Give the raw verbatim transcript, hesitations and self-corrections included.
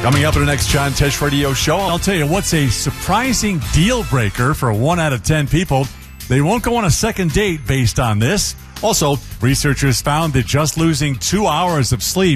Coming up in the next John Tesh Radio Show, I'll tell you what's a surprising deal breaker for one out of ten people. They won't go on a second date based on this. Also, researchers found that just losing two hours of sleep